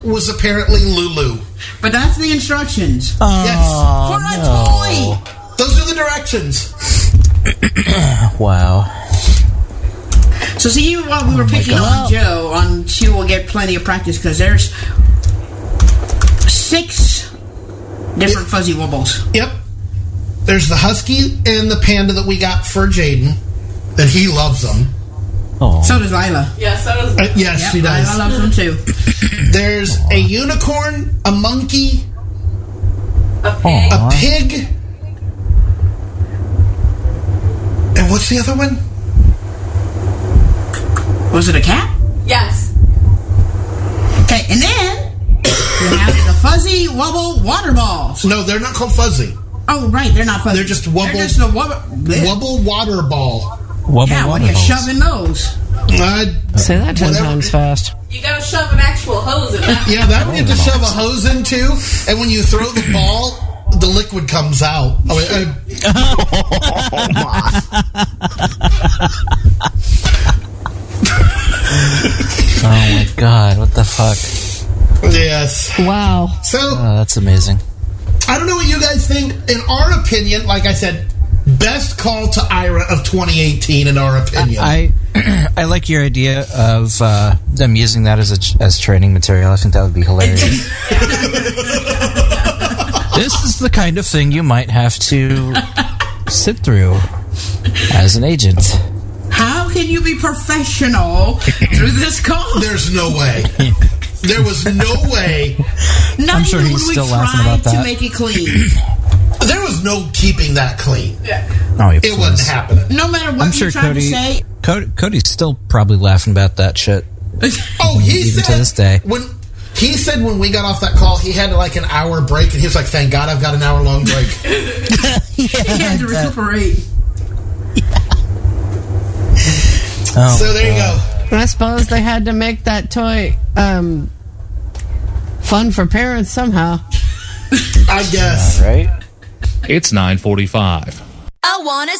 was apparently Lulu. But that's the instructions. Yes. For a toy. Those are the directions. Wow. So see, while we were picking on Joe, she will get plenty of practice because there's 6 different Fuzzy Wubbles. Yep. There's the Husky and the Panda that we got for Jaden, and he loves them. Oh. So does Lila. Yeah, so does yes, she does. Lila loves them too. There's a unicorn, a monkey, a pig. a pig, and what's the other one? Was it a cat? Yes. Okay, and then we have the Fuzzy Wubble water balls. No, they're not called Fuzzy. Oh, right, they're not fuzzy. They're just Wubble. They're just a Wubble water ball. Wubble yeah, what are you shoving those? Say that 10 times fast. You gotta shove an actual hose in that. Yeah, that one you have to shove a hose into, and when you throw the ball, the liquid comes out. Oh my god, what the fuck? Yes. Wow. So, that's amazing. I don't know what you guys think. In our opinion, like I said, best call to Ira of 2018 in our opinion. I like your idea of them using that as training material. I think that would be hilarious. This is the kind of thing you might have to sit through as an agent. How can you be professional through this call? There's no way. There was no way. I'm sure he's still laughing about that. To make it clean. There was no keeping that clean. Yeah. Oh, it wasn't happening. No matter what I'm sure you're trying to say. Cody's still probably laughing about that shit. Oh, he even said to this day. When we got off that call, he had like an hour break, and he was like, "Thank God, I've got an hour-long break." He had to recuperate. Oh, so there you go. I suppose they had to make that toy fun for parents somehow. I guess. Right? It's 9:45. I wanna